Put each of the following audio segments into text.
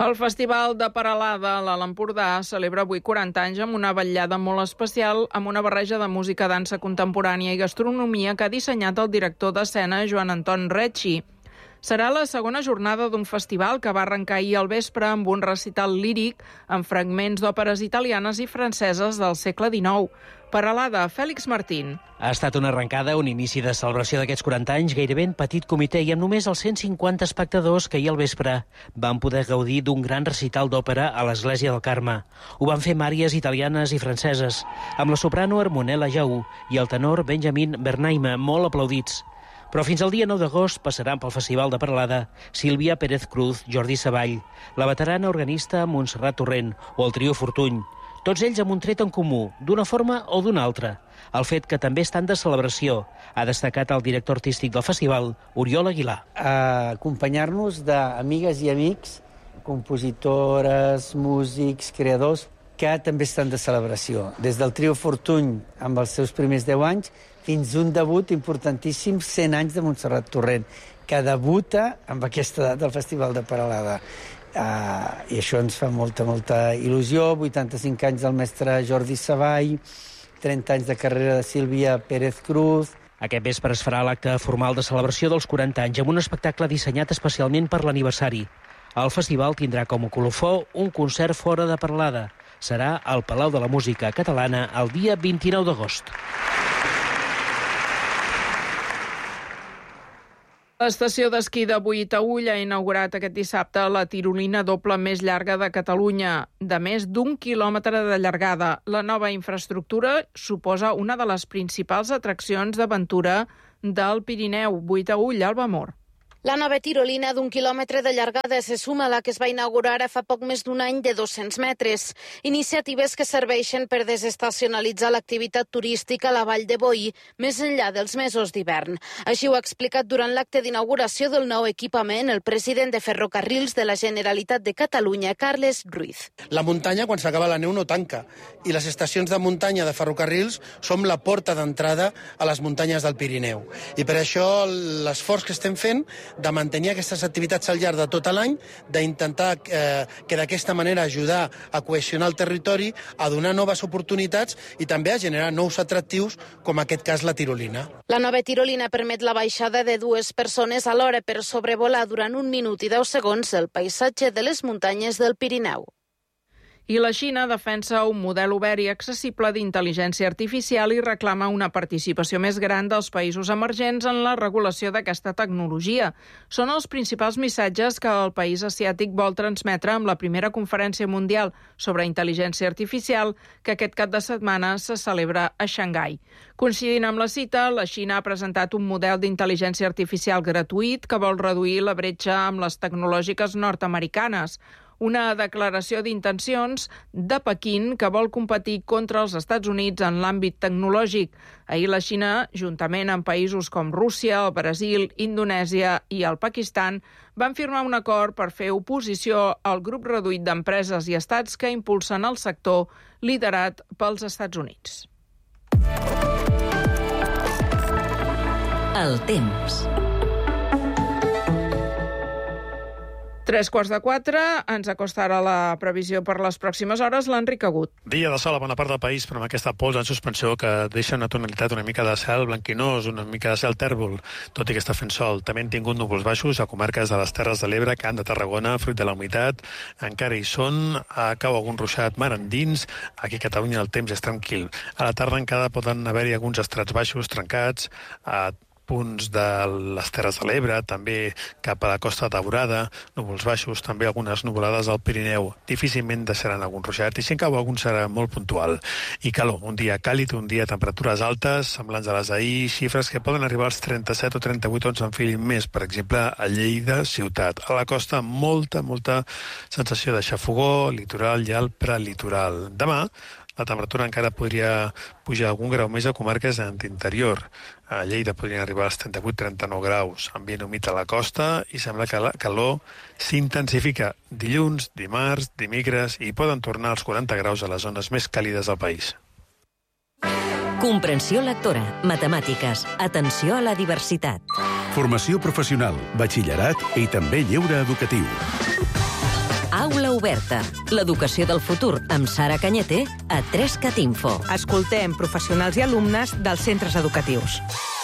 El Festival de Peralada a l'Alt Empordà celebra avui 40 anys amb una vetllada molt especial, amb una barreja de música, dansa contemporània i gastronomia que ha dissenyat el director d'escena Joan Anton Recci. Serà la segona jornada d'un festival que va arrencar ahir al vespre amb un recital líric amb fragments d'òperes italianes i franceses del segle XIX. Peralada, Fèlix Martín. Ha estat una arrencada, un inici de celebració d'aquests 40 anys, gairebé en petit comitè i amb només els 150 espectadors que ahir al vespre van poder gaudir d'un gran recital d'òpera a l'Església del Carme. Ho van fer màries italianes i franceses, amb la soprano Hermonella Jaú i el tenor Benjamin Bernheim, molt aplaudits. Però fins al dia 9 d'agost passaran pel Festival de Peralada Sílvia Pérez Cruz, Jordi Savall, la veterana organista Montserrat Torrent o el trio Fortuny. Tots ells amb un tret en comú, d'una forma o d'una altra. El fet que també estan de celebració, ha destacat el director artístic del festival, Oriol Aguilar. Acompanyar-nos d'amigues i amics, compositores, músics, creadors, que també estan de celebració. Des del trio Fortuny, amb els seus primers 10 anys, fins un debut importantíssim, 100 anys de Montserrat Torrent, que debuta amb aquesta edat al Festival de Peralada. I això ens fa molta il·lusió. 85 anys del mestre Jordi Savall, 30 anys de carrera de Sílvia Pérez Cruz. Aquest vespre es farà l'acte formal de celebració dels 40 anys amb un espectacle dissenyat especialment per l'aniversari. El festival tindrà com a colofó un concert fora de Peralada. Serà al Palau de la Música Catalana el dia 29 d'agost. L'estació d'esquí de Boïtaüll ha inaugurat aquest dissabte la tirolina doble més llarga de Catalunya, de més d'1 quilòmetre de llargada. La nova infraestructura suposa una de les principals atraccions d'aventura del Pirineu. Boïtaüll, Alba Mor. La nova tirolina d'1 quilòmetre de llargada se suma a la que es va inaugurar fa poc més d'un any de 200 metres. Iniciatives que serveixen per desestacionalitzar l'activitat turística a la Vall de Boí més enllà dels mesos d'hivern. Així ho ha explicat durant l'acte d'inauguració del nou equipament el president de Ferrocarrils de la Generalitat de Catalunya, Carles Ruiz. La muntanya, quan s'acaba la neu, no tanca. I les estacions de muntanya de Ferrocarrils som la porta d'entrada a les muntanyes del Pirineu. I per això l'esforç que estem fent de mantenir aquestes activitats al llarg de tot l'any, d'intentar que d'aquesta manera ajudar a cohesionar el territori, a donar noves oportunitats i també a generar nous atractius, com en aquest cas la tirolina. La nova tirolina permet la baixada de 2 persones alhora per sobrevolar durant 1 minut i 10 segons el paisatge de les muntanyes del Pirineu. I la Xina defensa un model obert i accessible d'intel·ligència artificial i reclama una participació més gran dels països emergents en la regulació d'aquesta tecnologia. Són els principals missatges que el país asiàtic vol transmetre amb la primera conferència mundial sobre intel·ligència artificial que aquest cap de setmana se celebra a Xangai. Coincidint amb la cita, la Xina ha presentat un model d'intel·ligència artificial gratuït que vol reduir la bretxa amb les tecnològiques nord-americanes. Una declaració d'intencions de Pequín que vol competir contra els Estats Units en l'àmbit tecnològic. Ahir la Xina, juntament amb països com Rússia, el Brasil, Indonèsia i el Pakistan, van firmar un acord per fer oposició al grup reduït d'empreses i estats que impulsen el sector liderat pels Estats Units. El temps. 3:45, ens acosta ara la previsió per les pròximes hores, l'Enric Agut. Dia de sol a bona part del país, però amb aquesta pols en suspensió que deixa una tonalitat una mica de cel blanquinós, una mica de cel tèrbol, tot i que està fent sol. També hem tingut núvols baixos a comarques de les Terres de l'Ebre, Camp de Tarragona, fruit de la humitat, encara hi són, cau algun ruixat mar endins, aquí a Catalunya el temps és tranquil. A la tarda encara poden haver-hi alguns estrats baixos trencats, punts de les Terres de l'Ebre, també cap a la Costa Daurada, núvols baixos, també algunes nuvolades al Pirineu. Difícilment deixaran algun ruixat i si en cau algun serà molt puntual. I calor, un dia càlid, un dia temperatures altes, semblants a les d'ahir, xifres que poden arribar als 37 o 38 on s'enfilin més, per exemple, a Lleida, ciutat. A la costa, molta sensació de xafogó, litoral i al prelitoral. Demà, la temperatura encara podria pujar algun grau més a comarques d'interior. A Lleida podrien arribar als 38-39 graus. Ambient humit a la costa i sembla que la calor s'intensifica dilluns, dimarts, dimecres i poden tornar als 40 graus a les zones més càlides del país. Comprensió lectora, matemàtiques, atenció a la diversitat. Formació professional, batxillerat i també lleure educatiu. Aula Oberta. L'educació del futur amb Sara Cañete a 3cat Info. Escoltem professionals i alumnes dels centres educatius.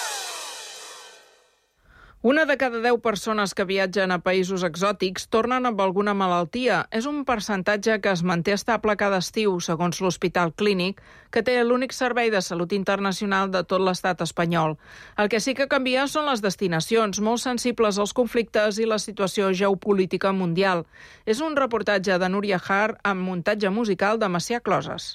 Una de cada 10 persones que viatgen a països exòtics tornen amb alguna malaltia. És un percentatge que es manté estable cada estiu, segons l'Hospital Clínic, que té l'únic servei de salut internacional de tot l'estat espanyol. El que sí que canvia són les destinacions, molt sensibles als conflictes i la situació geopolítica mundial. És un reportatge de Núria Har amb muntatge musical de Macià Closes.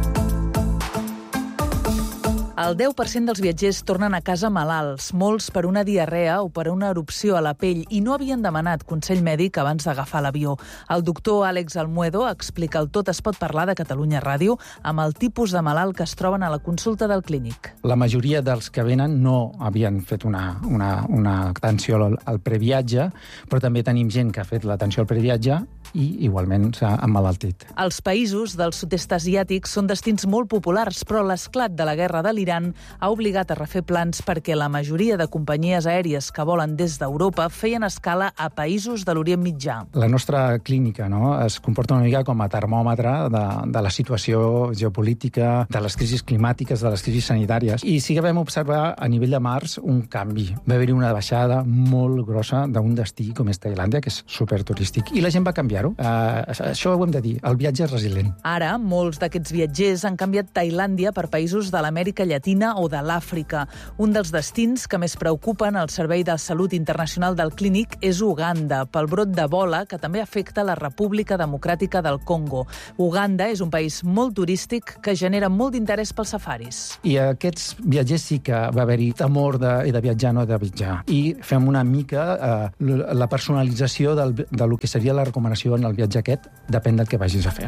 El 10% dels viatgers tornen a casa malalts, molts per una diarrea o per una erupció a la pell, i no havien demanat consell mèdic abans d'agafar l'avió. El doctor Àlex Almuedo explica el Tot es pot parlar de Catalunya Ràdio amb el tipus de malalt que es troben a la consulta del clínic. La majoria dels que venen no havien fet una atenció al previatge, però també tenim gent que ha fet l'atenció al previatge i igualment s'ha emmalaltit. Els països del sud-est asiàtic són destins molt populars, però l'esclat de la guerra de l'Iran ha obligat a refer plans perquè la majoria de companyies aèries que volen des d'Europa feien escala a països de l'Orient Mitjà. La nostra clínica es comporta una mica com a termòmetre de la situació geopolítica, de les crisis climàtiques, de les crisis sanitàries. I sí que vam observar a nivell de març un canvi. Va haver-hi una baixada molt grossa d'un destí com és Tailàndia, que és superturístic. I la gent va canviar-ho. Això ho hem de dir. El viatge és resilient. Ara, molts d'aquests viatgers han canviat Tailàndia per països de l'Amèrica Llatina o de l'Àfrica. Un dels destins que més preocupen al Servei de Salut Internacional del Clínic és Uganda, pel brot d'Ebola que també afecta la República Democràtica del Congo. Uganda és un país molt turístic que genera molt d'interès pels safaris. I aquests viatgers sí que va haver-hi temor de viatjar, no de viatjar. I fem una mica la personalització del que seria la recomanació en el viatge aquest, depèn del que vagis a fer.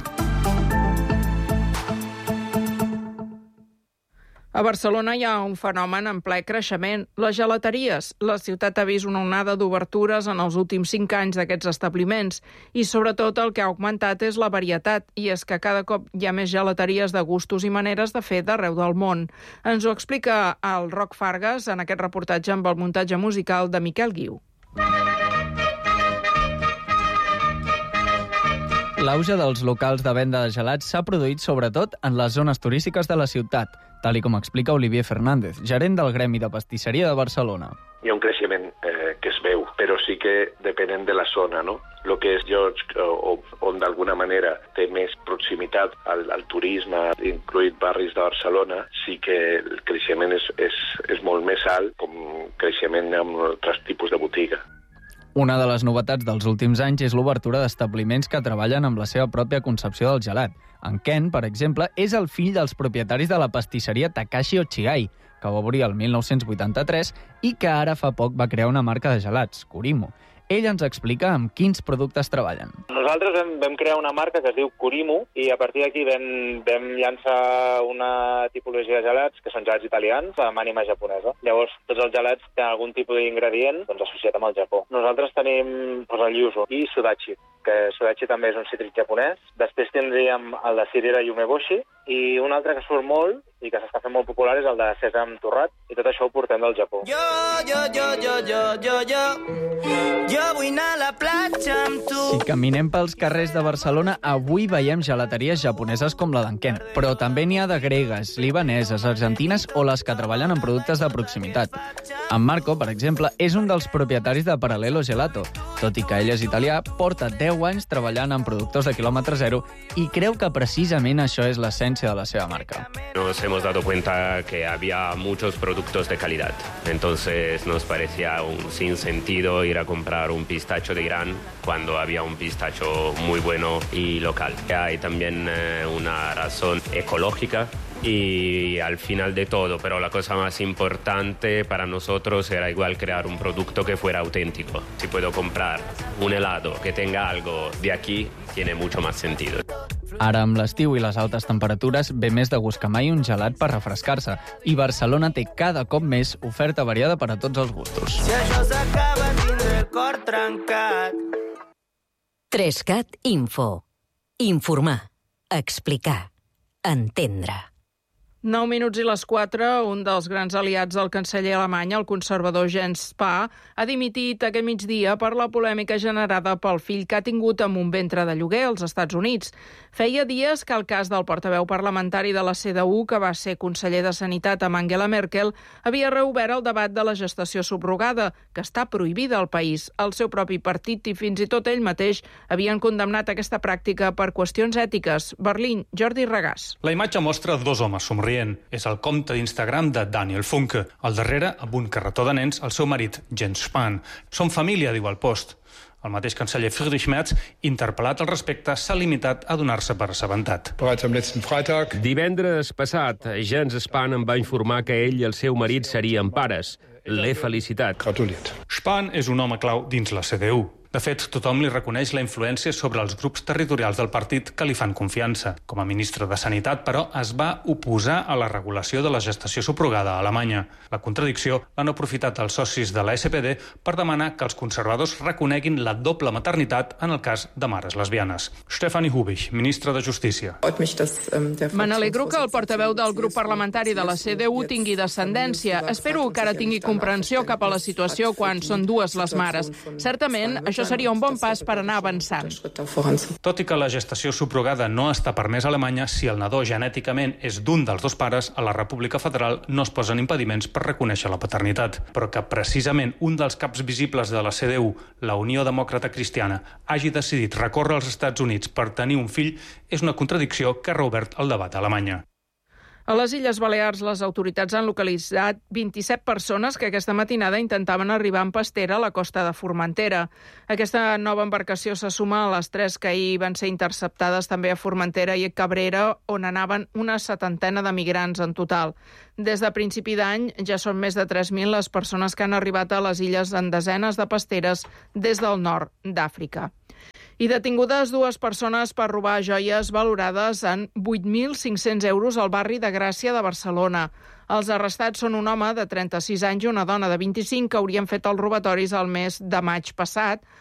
A Barcelona hi ha un fenomen en ple creixement, les gelateries. La ciutat ha vist una onada d'obertures en els últims 5 anys d'aquests establiments i sobretot el que ha augmentat és la varietat, i és que cada cop hi ha més gelateries de gustos i maneres de fer d'arreu del món. Ens ho explica el Roc Fargas en aquest reportatge amb el muntatge musical de Miquel Guiu. L'auge dels locals de venda de gelats s'ha produït sobretot en les zones turístiques de la ciutat, tal com explica Olivier Fernández, gerent del Gremi de Pastisseria de Barcelona. Hi ha un creixement que es veu, però sí que depenent de la zona, no? El que és llocs on d'alguna manera té més proximitat al turisme, incluït barris de Barcelona, sí que el creixement és molt més alt, com creixement amb altres tipus de botiga. Una de les novetats dels últims anys és l'obertura d'establiments que treballen amb la seva pròpia concepció del gelat. En Ken, per exemple, és el fill dels propietaris de la pastisseria Takashi Ochiai, que va obrir el 1983 i que ara fa poc va crear una marca de gelats, Kurimo. Ell ens explica amb quins productes treballen. Nosaltres vam crear una marca que es diu Kurimo i a partir d'aquí vam llançar una tipologia de gelats que són gelats italians amb ànima japonesa. Llavors, tots els gelats tenen algun tipus d'ingredient associat amb el Japó. Nosaltres tenim el yuzu i sudachi, que sudachi també és un cítric japonès. Després tindríem el de Sirira Yumeboshi i un altre que surt molt i que s'està fent molt popular és el de sèsam torrat, i tot això ho portem del Japó. Jo vull anar a la platja amb tu. Si caminem pels carrers de Barcelona, avui veiem gelateries japoneses com la d'en Ken, però també n'hi ha de gregues, libaneses, argentines o les que treballen en productes de proximitat. En Marco, per exemple, és un dels propietaris de Parallelo Gelato. Tot i que ell és italià, porta 10 anys treballant en productors de quilòmetre zero i creu que precisament això és l'essència de la seva marca. Nos hemos dado cuenta que había muchos productos de calidad. Entonces nos parecía un sinsentido ir a comprar un pistacho de Irán cuando había un pistacho muy bueno y local. Hay también una razón ecológica y al final de todo, pero la cosa más importante para nosotros era igual crear un producto que fuera auténtico. Si puedo comprar un helado que tenga algo de aquí, tiene mucho más sentido. Ara, amb l'estiu i les altes temperatures, ve més de gust que mai un gelat per refrescar-se. I Barcelona té cada cop més oferta variada per a tots els gustos. Si això s'acaba, tindré el cor trencat. 3cat Info. Informar. Explicar. Entendre. 9 minuts i les 4, un dels grans aliats del canceller alemany, el conservador Jens Spahn, ha dimitit aquest migdia per la polèmica generada pel fill que ha tingut amb un ventre de lloguer als Estats Units. Feia dies que el cas del portaveu parlamentari de la CDU, que va ser conseller de Sanitat amb Angela Merkel, havia reobert el debat de la gestació subrogada, que està prohibida al país. El seu propi partit i fins i tot ell mateix havien condemnat aquesta pràctica per qüestions ètiques. Berlín, Jordi Regàs. La imatge mostra dos homes somrient. És el compte d'Instagram de Daniel Funke. Al darrere, amb un carretó de nens, el seu marit, Jens Spahn. Som família, diu el post. El mateix canceller Friedrich Merz, interpel·lat al respecte, s'ha limitat a donar-se per assabentat. Divendres passat, Jens Spahn em va informar que ell i el seu marit serien pares. L'he felicitat. Spahn és un home clau dins la CDU. De fet, tothom li reconeix la influència sobre els grups territorials del partit que li fan confiança. Com a ministre de Sanitat, però, es va oposar a la regulació de la gestació subrogada a Alemanya. La contradicció l'han aprofitat els socis de la SPD per demanar que els conservadors reconeguin la doble maternitat en el cas de mares lesbianes. Stefanie Hubich, ministra de Justícia. Me n'alegro que el portaveu del grup parlamentari de la CDU tingui descendència. Espero que ara tingui comprensió cap a la situació quan són dues les mares. Certament, això seria un bon pas per anar avançant. Tot i que la gestació subrogada no està permesa a Alemanya, si el nadó genèticament és d'un dels dos pares, a la República Federal no es posen impediments per reconèixer la paternitat. Però que precisament un dels caps visibles de la CDU, la Unió Demòcrata Cristiana, hagi decidit recórrer als Estats Units per tenir un fill és una contradicció que ha reobert el debat a Alemanya. A les Illes Balears, les autoritats han localitzat 27 persones que aquesta matinada intentaven arribar en pastera a la costa de Formentera. Aquesta nova embarcació se suma a les 3 que ahir van ser interceptades també a Formentera i a Cabrera, on anaven una 70 de migrants en total. Des de principi d'any ja són més de 3.000 les persones que han arribat a les illes en desenes de pasteres des del nord d'Àfrica. I detingudes 2 persones per robar joies valorades en 8.500 euros al barri de Gràcia de Barcelona. Els arrestats són un home de 36 anys i una dona de 25 que haurien fet els robatoris al mes de maig passat